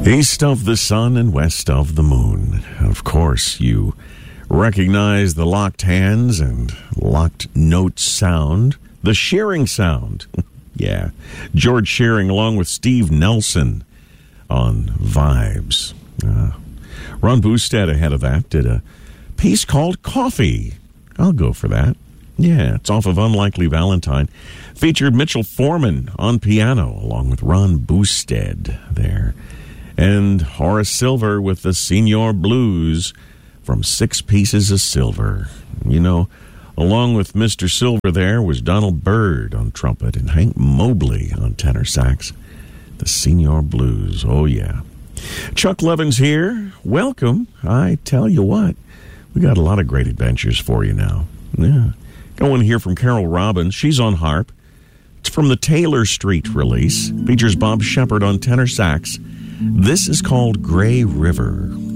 East of the sun and west of the moon. Of course, you recognize the locked hands and locked notes sound. The Shearing sound. Yeah. George Shearing along with Steve Nelson on Vibes. Ron Boosted ahead of that did a piece called Coffee. I'll go for that. Yeah, it's off of Unlikely Valentine. Featured Mitchell Foreman on piano along with Ron Boosted there. And Horace Silver with the Senior Blues from Six Pieces of Silver. You know, along with Mr. Silver there was Donald Byrd on trumpet and Hank Mobley on tenor sax. The Senior Blues, oh yeah. Chuck Levins here. Welcome. I tell you what, we got a lot of great adventures for you now. Yeah. Got one here from Carol Robbins. She's on harp. It's from the Taylor Street release. Features Bob Shepard on tenor sax. This is called Gray River.